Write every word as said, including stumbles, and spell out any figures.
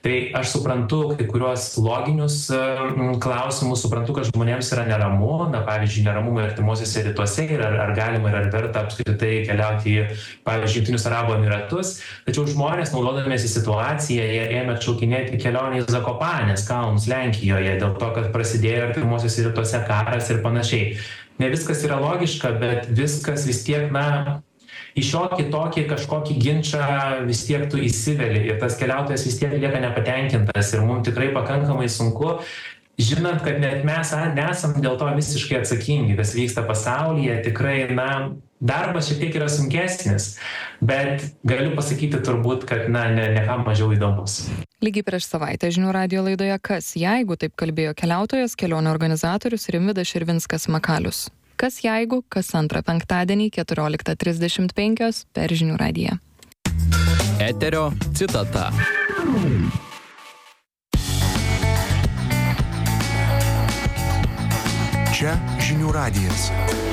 Tai aš suprantu kai kuriuos loginius klausimus, suprantu, kad žmonėms yra neramu, na, pavyzdžiui, neramumai artimuosiuose rytuose ir ar, ar galima ir ar verta apskritai keliauti į, pavyzdžiui, Jungtinius Arabų Emiratus. Tačiau žmonės, naudodamiesi situaciją, jie ėmė atšaukinėti kelionę į Zakopanės kalnus Lenkijoje, dėl to, kad prasidėjo artimuosiuose rytuose karas ir panašiai. Ne viskas yra logiška, bet viskas vis tiek, na, į šiokį tokį kažkokį ginčą vis tiek tu įsiveli ir tas keliautojas vis tiek lieka nepatenkintas ir mums tikrai pakankamai sunku, žinant, kad net mes nesam dėl to visiškai atsakingi, kas vyksta pasaulyje, tikrai, na, darbas šiek tiek yra sunkesnis, bet galiu pasakyti turbūt, kad, na, ne, ne ką mažiau įdomus. Lygiai prieš savaitę žinių radijo laidoje Kas jeigu, taip kalbėjo keliautojas, kelionių organizatorius Rimvydas Širvinskas Makalius. Kas jeigu, kas antrą penktadienį keturioliktą trisdešimt penkios per žinių radiją. Eterio citata. Čia žinių radijas.